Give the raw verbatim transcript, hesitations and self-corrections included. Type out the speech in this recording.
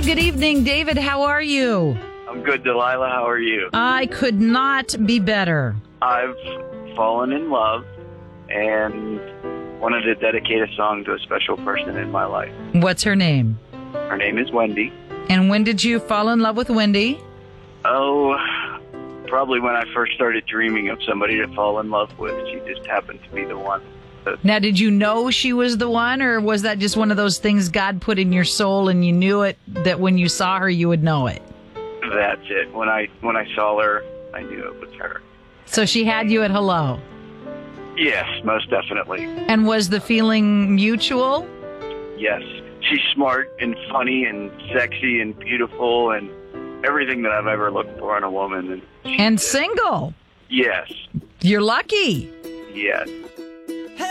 good evening, David. How are you? I'm good, Delilah. How are you? I could not be better. I've fallen in love and wanted to dedicate a song to a special person in my life. What's her name? Her name is Wendy. And when did you fall in love with Wendy? Oh, probably when I first started dreaming of somebody to fall in love with. She just happened to be the one. Now, did you know she was the one, or was that just one of those things God put in your soul and you knew it, that when you saw her, you would know it? That's it. When I when I saw her, I knew it was her. So she had you at hello? Yes, most definitely. And was the feeling mutual? Yes. She's smart and funny and sexy and beautiful and everything that I've ever looked for in a woman. And, and single? Yes. You're lucky. Yes.